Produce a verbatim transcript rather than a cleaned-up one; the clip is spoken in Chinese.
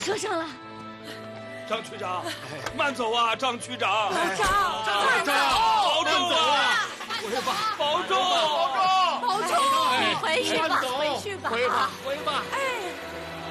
车上了。 张区长，慢走啊，张区长。 张张张张，保重啊！ 回吧， 保重， 保重， 保重，回去吧，回去吧， 回吧，回吧。 哎。